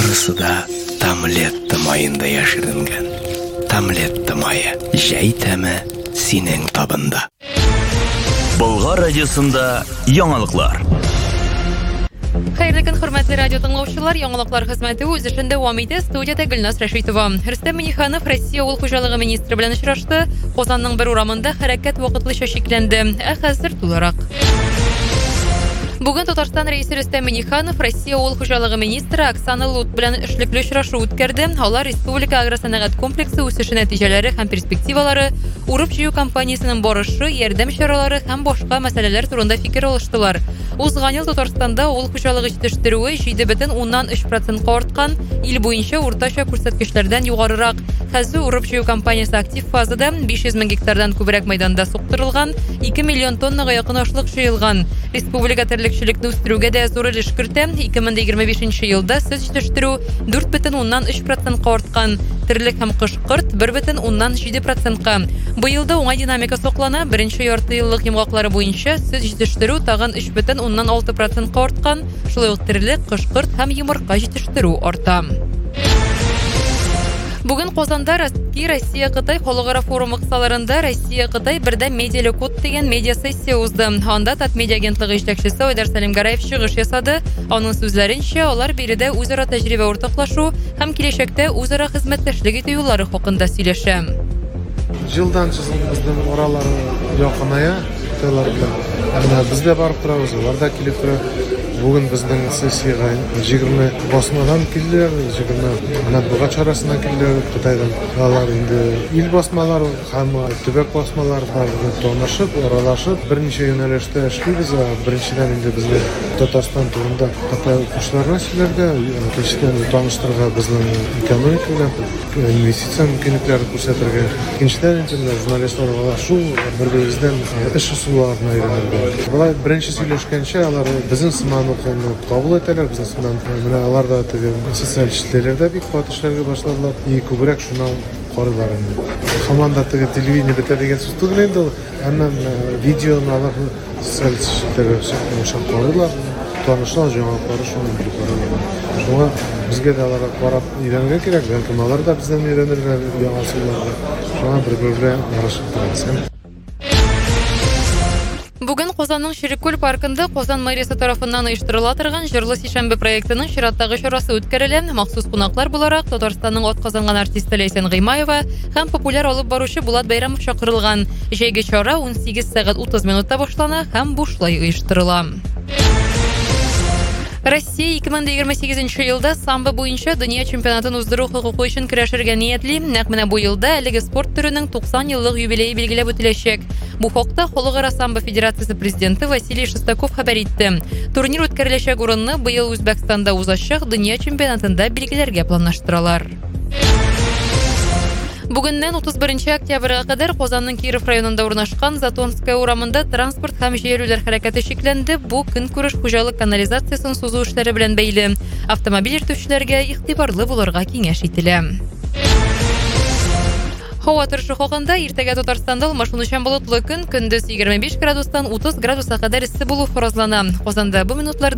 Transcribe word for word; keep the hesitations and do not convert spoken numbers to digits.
Барысы да Тамлетті майында яшірінген. Тамлетті майы жәй тәмі синең табында. Болгар радиосында яңалыклар. Хәерле көн, хөрмәтле радио тыңлаучылар, яңалыклар хезмәте үз эшендә дәвам итә. Студиядә Гөлназ Рәшитова. Рөстәм Миңнеханов Россия авыл хуҗалыгы министры белән очрашты. Казанның бер урамында хәрәкәт вакытлыча шикләнде. Ә хәзер тулырак. Бүген Татарстан рәисе Рөстәм Миңнеханов Россия авыл хуҗалыгы министры Оксана Лут белән эшлекле очрашу үткәрде. Алар республика агросәнәгать комплексы үсеше нәтиҗәләре һәм перспективалары, урып җыю кампаниясенең барышы, ярдәм чаралары һәм башка мәсьәләләр турында фикер алыштылар. Узган ел Татарстанда авыл хуҗалыгы җитештерүе җиде бөтен уннан өч процентка арткан, ил буенча уртача күрсәткечләрдән югарырак. Хәзер урып җыю кампаниясе актив фазада, биш йөз мең гектардан күбрәк мәйданда суктырылган, ике миллион тоннага якын ашлык җыелган. Республика терлекчелекне үстерүгә дә зур өлеш кертә. ике мең егерме бишенче елда сөт җитештерү дүрт бөтен уннан өч процентка арткан, терлек һәм кыш-кырт бер бөтен уннан җиде процентка. Быел да уңай динамика саклана. Беренче ярты еллык йомгаклары буенча сөт җитештерү тагын өч бөтен уннан алты процентка арткан. Шулай ук терлек, кыш-кырт һәм йомырка җитештерү арта. Бүген Казанда Россия-Кытай халыкара форумы кысаларында Россия-Кытай бердәм медиале код дигән медиа сессия узды. Анда Татмедиа агентлыгы җитәкчесе Айдар Сәлимгараев чыгыш ясады. Аның сүзләренчә, алар биредә үзара тәҗрибә уртаклашу һәм киләчәктә үзара хезмәттәшлек итү юллары хакында сөйләшә. Жылдан чыгып безнең аралары якыная, Кытайлар белән. Әмма бездә барып торабыз, алар да килеп тора. Бүген безнең сессиягә егерме басмадан килделәр, егерме матбугат чарасына килделәр Кытайдан. Алар инде ил басмалары һәм төбәк басмалары белән танышып, аралашып, берничә юнәлештә эшлибез. Беренчедән инде безгә Татарстан турында Кытай кушларына сөйләргә, икенчедән таныштырырга безнең экономика белән инвестиция мөмкинлекләрен күрсәтергә. Икенчедән инде журналистлар аралашу, бер-беребездән эш ысулларына өйрәнергә. Болай беренче сөйләшкәнчә алар безнең сыман кабул итәләр, безнең менә алар да социаль челтәрләрдә бик каты эшләргә башладылар. И күбрәк шуннан карыйлар инде. Команда телевидение бетә дигән сүз түгел инде. Әмма видеоны алар социаль челтәрләрдә шуны карыйлар, танышлар, җаваплары шуны билеп карыйлар. Шуңа безгә дә аларга карап өйрәнергә кирәк. Бәлки алар да бездән өйрәнергә яңа сүзләрне. Шуңа бер-бер белән аралашып торабыз. Бүген Казанның Ширекүл паркында Казан мэриясе тарафыннан оештырыла торган җырлы сишәмбе проектының чираттагы чарасы үткәрелә. Махсус кунаклар буларак Татарстанның атказанган артисты Ләйсән Гыймаева һәм популяр алып баручы Булат Бәйрәмов чакырылган. Җәйге чара ун сигез сәгать утыз минутта башлана һәм бушлай оештырыла. Россия ике мең егерме сигезенче елда самбо буенча дөнья чемпионатын уздыру хокукы өчен көрәшергә ниятли. Нәкъ менә бу елда әлеге спорт төренең туксан еллык юбилее билгеләп үтеләчәк. Бу хакта Халыкара самбо федерациясе президенты Василий Шестаков хәбәр итте. Турнир үткәреләчәк урынны быел Үзбәкстанда узачак дөнья чемпионатында билгеләргә планлаштыралар. Бүгеннән утыз беренче октябрьгә кадәр Казанның Киров районында урнашкан Затонская урамында транспорт һәм җыелулар хәрәкәте шикләнде. Бу көнкүреш хуҗалык канализациясын сузу эшләре белән бәйле. Автомобиль йөртүчеләргә игътибарлы булырга киңәш ителә. Һава торышы хакында иртәгә Татарстанда алмашынучан болытлы көн, көндез егерме биш градустан утыз градуска кадәр эссе булу фаразлана. Казанда бу минутларда